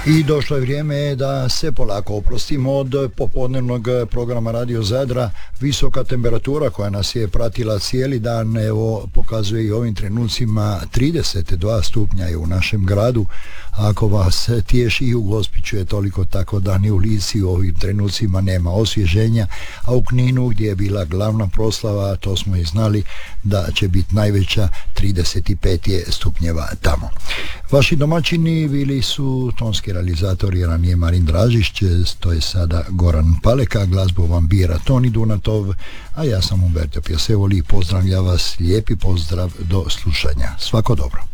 I došlo je vrijeme da se polako oprostimo od popodnevnog programa Radio Zadra. Visoka temperatura koja nas je pratila cijeli dan, evo, pokazuje i ovim trenucima 32 stupnja je u našem gradu. Ako vas tješi, i u Gospiću je toliko, tako da ni u Lici u ovim trenucima nema osvježenja, a u Kninu, gdje je bila glavna proslava, to smo i znali da će biti najveća, 35 je stupnjeva tamo. Vaši domaćini bili su tonski realizatori, ranije Marin Dražić, to je sada Goran Paleka, glazbu vam bira Toni Dunatov, a ja sam Umberto Pjasevoli, pozdravlja vas, lijepi pozdrav, do slušanja, svako dobro.